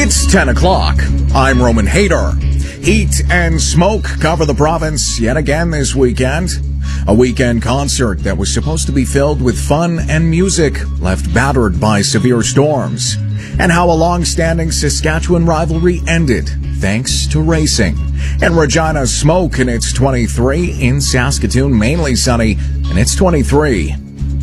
It's 10 o'clock. I'm Roman Hayter. Heat and smoke cover the province yet again this weekend. A weekend concert that was supposed to be filled with fun and music left battered by severe storms. And how a long-standing Saskatchewan rivalry ended thanks to racing. In Regina, smoke and it's 23. In Saskatoon, mainly sunny and it's 23.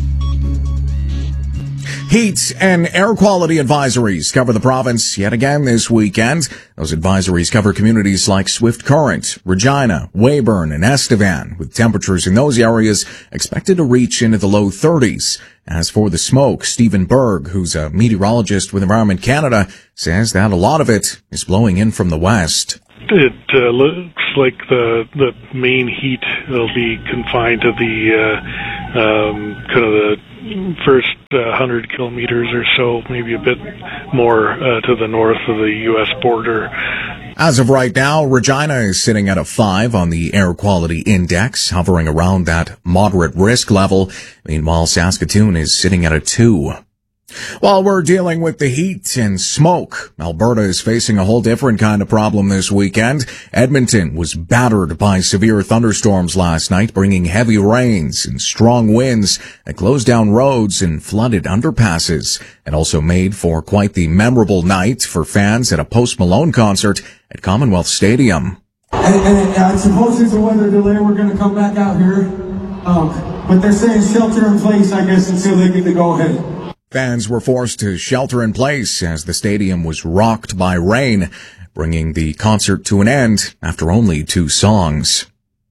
Heat and air quality advisories cover the province yet again this weekend. Those advisories cover communities like Swift Current, Regina, Weyburn, and Estevan, with temperatures in those areas expected to reach into the low 30s. As for the smoke, Stephen Berg, who's a meteorologist with Environment Canada, says that a lot of it is blowing in from the west. It looks like the main heat will be confined to the kind of the first 100 kilometers or so, maybe a bit more to the north of the U.S. border. As of right now, Regina is sitting at a 5 on the air quality index, hovering around that moderate risk level. Meanwhile, Saskatoon is sitting at a 2. While we're dealing with the heat and smoke, Alberta is facing a whole different kind of problem this weekend. Edmonton was battered by severe thunderstorms last night, bringing heavy rains and strong winds that closed down roads and flooded underpasses. It also made for quite the memorable night for fans at a Post Malone concert at Commonwealth Stadium. And I suppose it's a weather delay. We're going to come back out here. But they're saying shelter in place, I guess, until they get the go-ahead. Fans were forced to shelter in place as the stadium was rocked by rain, bringing the concert to an end after only 2 songs.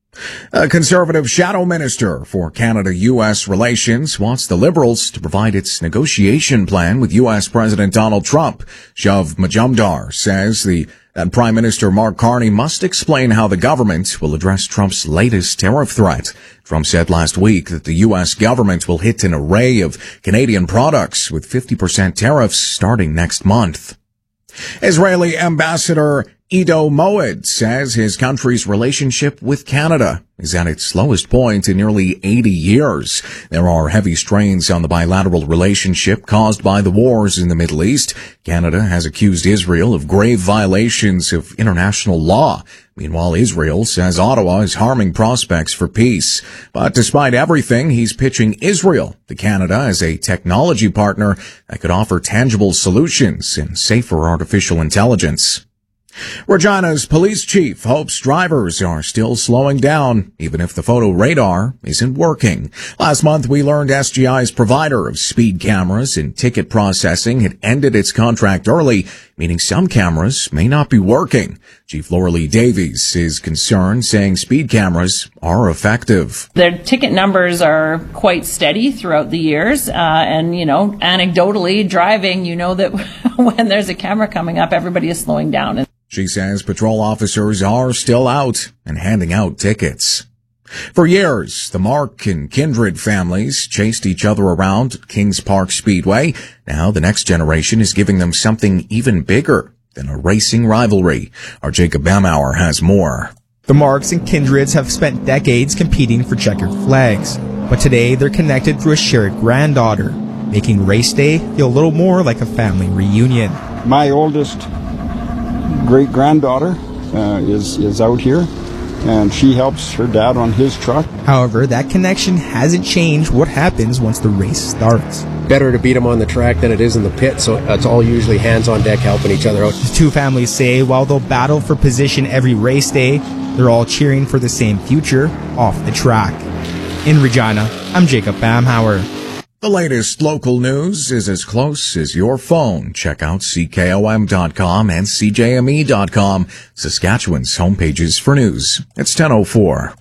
A Conservative shadow minister for Canada-U.S. relations wants the Liberals to provide its negotiation plan with U.S. President Donald Trump. Shav Majumdar says that Prime Minister Mark Carney must explain how the government will address Trump's latest tariff threat. Trump said last week that the U.S. government will hit an array of Canadian products with 50% tariffs starting next month. Israeli Ambassador Ido Moed says his country's relationship with Canada is at its lowest point in nearly 80 years. There are heavy strains on the bilateral relationship caused by the wars in the Middle East. Canada has accused Israel of grave violations of international law. Meanwhile, Israel says Ottawa is harming prospects for peace. But despite everything, he's pitching Israel to Canada as a technology partner that could offer tangible solutions and safer artificial intelligence. Regina's police chief hopes drivers are still slowing down, even if the photo radar isn't working. Last month, we learned SGI's provider of speed cameras and ticket processing had ended its contract early, meaning some cameras may not be working. Chief Laura Lee Davies is concerned, saying speed cameras are effective. Their ticket numbers are quite steady throughout the years, and, anecdotally driving, that when there's a camera coming up, everybody is slowing down. She says patrol officers are still out and handing out tickets. For years, the Mark and Kindred families chased each other around at Kings Park Speedway. Now the next generation is giving them something even bigger than a racing rivalry. Our Jacob Bamauer has more. The Marks and Kindreds have spent decades competing for checkered flags, but today they're connected through a shared granddaughter, making race day feel a little more like a family reunion. My oldest great-granddaughter is out here, and she helps her dad on his truck. However, that connection hasn't changed what happens once the race starts. Better to beat them on the track than it is in the pit, so it's all usually hands on deck helping each other out. The two families say while they'll battle for position every race day, they're all cheering for the same future off the track. In Regina, I'm Jacob Bamhauer. The latest local news is as close as your phone. Check out CKOM.com and CJME.com, Saskatchewan's homepages for news. It's 10:04.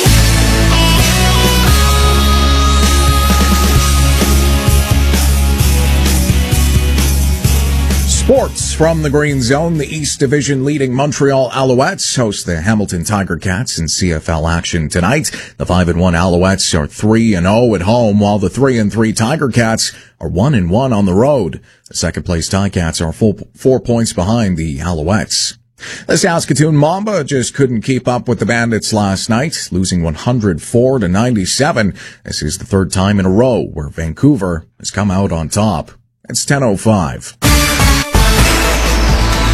Sports from the Green Zone. The East Division leading Montreal Alouettes host the Hamilton Tiger Cats in CFL action tonight. The 5-1 Alouettes are 3-0 at home, while the 3-3 Tiger Cats are 1-1 on the road. The second place Ticats are 4 points behind the Alouettes. The Saskatoon Mamba just couldn't keep up with the Bandits last night, losing 104-97. This is the third time in a row where Vancouver has come out on top. It's 10:05.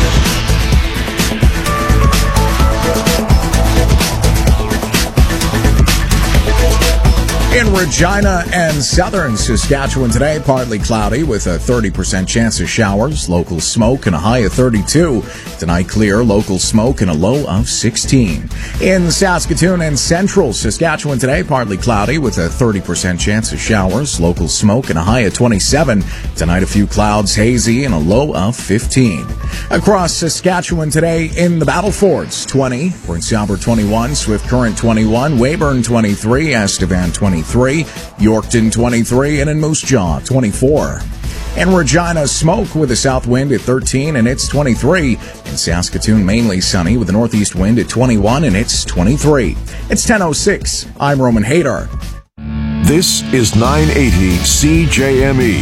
In Regina and southern Saskatchewan today, partly cloudy with a 30% chance of showers, local smoke and a high of 32. Tonight clear, local smoke and a low of 16. In Saskatoon and central Saskatchewan today, partly cloudy with a 30% chance of showers, local smoke and a high of 27. Tonight a few clouds, hazy and a low of 15. Across Saskatchewan today, in the Battle Fords, 20, Prince Albert 21, Swift Current 21, Weyburn 23, Estevan 23, Yorkton 23, and in Moose Jaw 24. In Regina, smoke with a south wind at 13, and it's 23. In Saskatoon, mainly sunny with a northeast wind at 21, and it's 23. It's 10:06. I'm Roman Hadar. This is 980 CJME.